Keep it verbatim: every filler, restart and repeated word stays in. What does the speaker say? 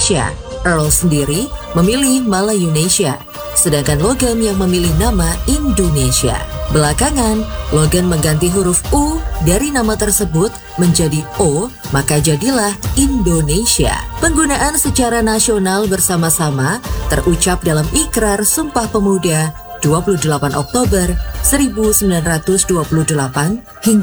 Malaysia. Earl sendiri memilih Malayunesia, sedangkan Logan yang memilih nama Indonesia. Belakangan, Logan mengganti huruf U dari nama tersebut menjadi O, maka jadilah Indonesia. Penggunaan secara nasional bersama-sama terucap dalam Ikrar Sumpah Pemuda dua puluh delapan Oktober seribu sembilan ratus dua puluh delapan hingga